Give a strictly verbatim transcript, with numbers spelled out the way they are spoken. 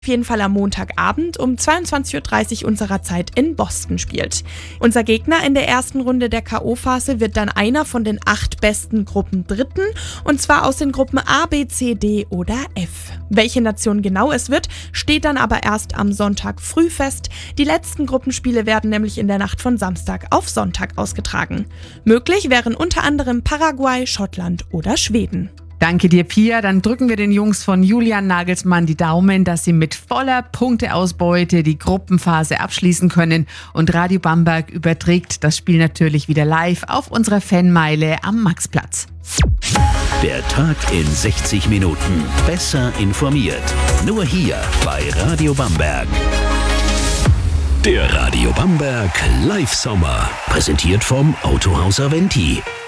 auf jeden Fall am Montagabend um zweiundzwanzig Uhr dreißig unserer Zeit in Boston spielt. Unser Gegner in der ersten Runde der K O-Phase wird dann einer von den acht besten Gruppendritten, und zwar aus den Gruppen A, B, C, D oder F. Welche Nation genau es wird, steht dann aber erst am Sonntag früh fest. Die letzten Gruppenspiele werden nämlich in der Nacht von Samstag auf Sonntag ausgetragen. Möglich wären unter anderem Paraguay, Schottland oder Schweden. Danke dir, Pia. Dann drücken wir den Jungs von Julian Nagelsmann die Daumen, dass sie mit voller Punkteausbeute die Gruppenphase abschließen können. Und Radio Bamberg überträgt das Spiel natürlich wieder live auf unserer Fanmeile am Maxplatz. Der Tag in sechzig Minuten. Besser informiert. Nur hier bei Radio Bamberg. Der Radio Bamberg Live Sommer. Präsentiert vom Autohaus Aventi.